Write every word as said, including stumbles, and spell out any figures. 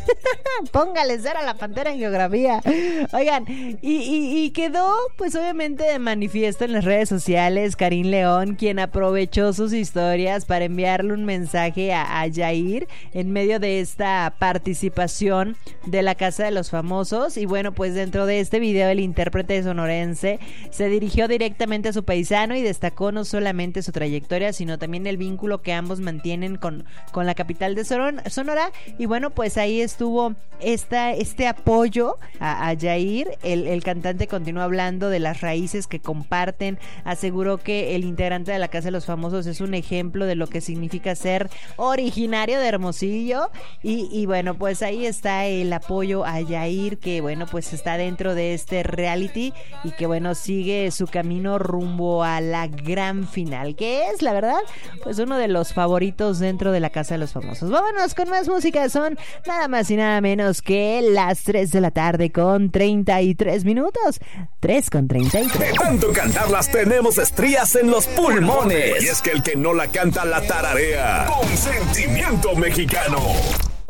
Póngale cero a la pantera en geografía. Oigan, y, y, y quedó pues obviamente de manifiesto en las redes sociales Karim León, quien aprovechó sus historias para enviarle un mensaje a, a Yair en medio de esta participación de la Casa de los Famosos. Y bueno, pues dentro de este video el intérprete sonorense se dirigió directamente a su paisano y destacó no solamente su trayectoria, sino también el vínculo que ambos mantienen con, con la capital de Sonora. Y bueno, pues ahí estuvo esta, este apoyo a, a Yair. El, el cantante continuó hablando de las raíces que comparten. Aseguró que el integrante de la Casa de los Famosos es un ejemplo de lo que significa ser originario de Hermosillo. Y, y bueno, pues ahí está el apoyo a Yair, que bueno, pues está dentro de este reality y que bueno, sigue su camino rumbo a la gran final, que es, la verdad, pues uno de los favoritos dentro de la Casa de los Famosos. Vámonos con más música. Son nada más y nada menos que las tres de la tarde con treinta y tres minutos. tres con treinta y tres. De tanto cantarlas tenemos estrías en los pulmones. Y es que el que no la canta la tararea. Con sentimiento mexicano.